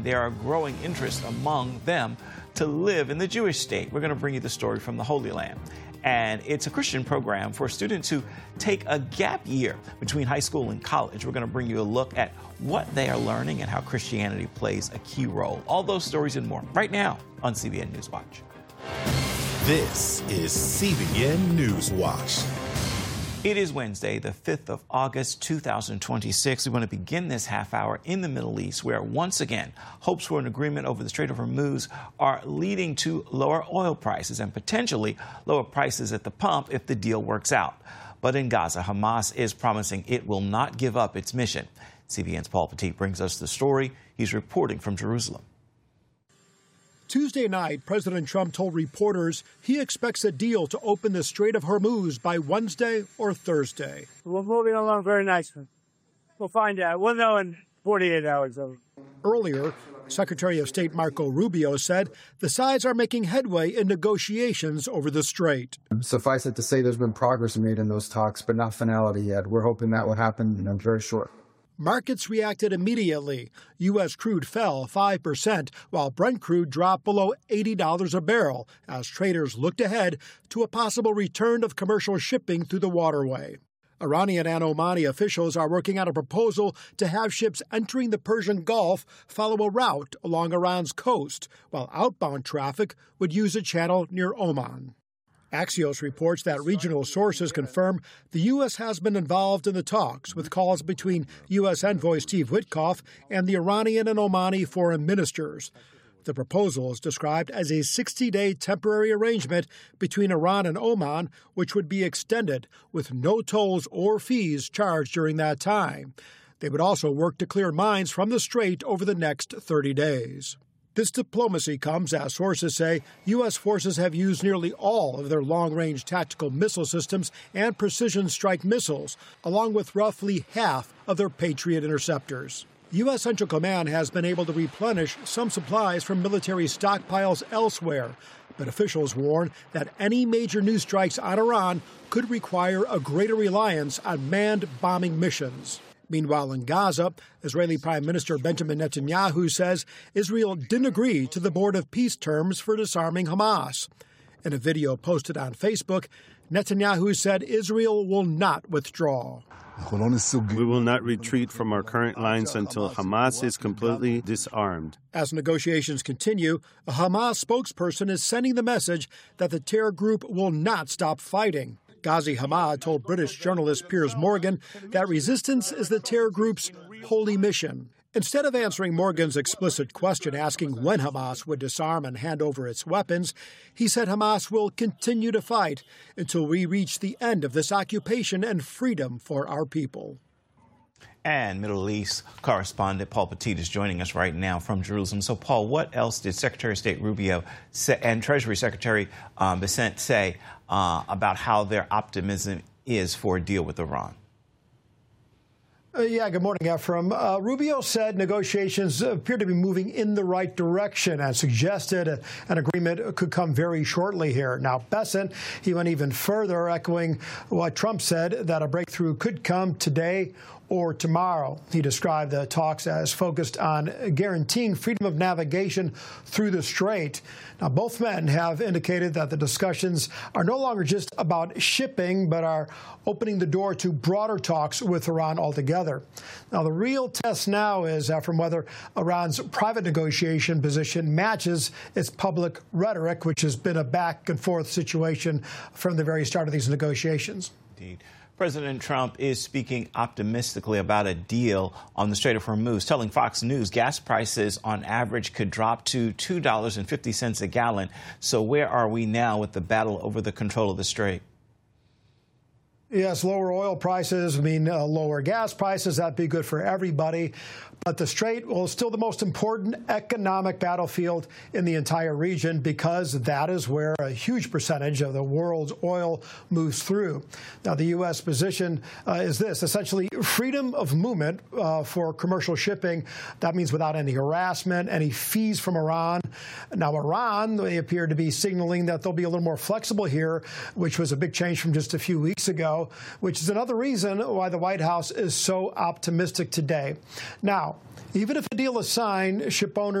There are growing interest among them to live in the Jewish state. We're going to bring you the story from the Holy Land. And it's a Christian program for students who take a gap year between high school and college. We're going to bring you a look at what they are learning and how Christianity plays a key role. All those stories and more right now on CBN News Watch. This is CBN News Watch. It is Wednesday, the 5th of August, 2026. We want to begin this half hour in the Middle East, where once again, hopes for an agreement over the Strait of Hormuz are leading to lower oil prices and potentially lower prices at the pump if the deal works out. But in Gaza, Hamas is promising it will not give up its mission. CBN's Paul Petit brings us the story. He's reporting from Jerusalem. Tuesday night, President Trump told reporters he expects a deal to open the Strait of Hormuz by Wednesday or Thursday. We're moving along very nicely. We'll find out. We'll know in 48 hours. Earlier, Secretary of State Marco Rubio said the sides are making headway in negotiations over the strait. Suffice it to say there's been progress made in those talks, but not finality yet. We're hoping that will happen very short. Markets reacted immediately. U.S. crude fell 5%, while Brent crude dropped below $80 a barrel as traders looked ahead to a possible return of commercial shipping through the waterway. Iranian and Omani officials are working on a proposal to have ships entering the Persian Gulf follow a route along Iran's coast, while outbound traffic would use a channel near Oman. Axios reports that regional sources confirm the U.S. has been involved in the talks, with calls between U.S. envoy Steve Witkoff and the Iranian and Omani foreign ministers. The proposal is described as a 60-day temporary arrangement between Iran and Oman, which would be extended with no tolls or fees charged during that time. They would also work to clear mines from the strait over the next 30 days. This diplomacy comes as sources say U.S. forces have used nearly all of their long-range tactical missile systems and precision strike missiles, along with roughly half of their Patriot interceptors. U.S. Central Command has been able to replenish some supplies from military stockpiles elsewhere, but officials warn that any major new strikes on Iran could require a greater reliance on manned bombing missions. Meanwhile, in Gaza, Israeli Prime Minister Benjamin Netanyahu says Israel didn't agree to the Board of Peace terms for disarming Hamas. In a video posted on Facebook, Netanyahu said Israel will not withdraw. We will not retreat from our current lines until Hamas is completely disarmed. As negotiations continue, a Hamas spokesperson is sending the message that the terror group will not stop fighting. Ghazi Hamad told British journalist Piers Morgan that resistance is the terror group's holy mission. Instead of answering Morgan's explicit question asking when Hamas would disarm and hand over its weapons, he said Hamas will continue to fight until we reach the end of this occupation and freedom for our people. And Middle East correspondent Paul Petit is joining us right now from Jerusalem. So, Paul, what else did Secretary of State Rubio and Treasury Secretary Bessent say about how their optimism is for a deal with Iran? Good morning, Ephraim. Rubio said negotiations appear to be moving in the right direction and suggested an agreement could come very shortly here. Now, Bessent, he went even further, echoing what Trump said, that a breakthrough could come today or tomorrow. He described the talks as focused on guaranteeing freedom of navigation through the strait. Now, both men have indicated that the discussions are no longer just about shipping, but are opening the door to broader talks with Iran altogether. Now, the real test now is from whether Iran's private negotiation position matches its public rhetoric, which has been a back-and-forth situation from the very start of these negotiations. Indeed. President Trump is speaking optimistically about a deal on the Strait of Hormuz, telling Fox News gas prices on average could drop to $2.50 a gallon. So where are we now with the battle over the control of the strait? Yes, lower oil prices mean lower gas prices. That'd be good for everybody. But the strait is still the most important economic battlefield in the entire region because that is where a huge percentage of the world's oil moves through. Now, the U.S. position is this, essentially freedom of movement for commercial shipping. That means without any harassment, any fees from Iran, Now, Iran, they appear to be signaling that they'll be a little more flexible here, which was a big change from just a few weeks ago, which is another reason why the White House is so optimistic today. Now, even if a deal is signed, ship owners